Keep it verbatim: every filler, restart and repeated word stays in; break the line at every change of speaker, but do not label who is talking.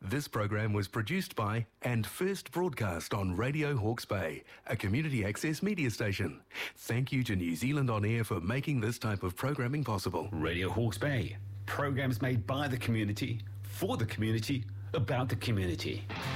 This program was produced by and first broadcast on Radio Hawke's Bay, a community access media station. Thank you to New Zealand On Air for making this type of programming possible.
Radio Hawke's Bay, programs made by the community, for the community, about the community.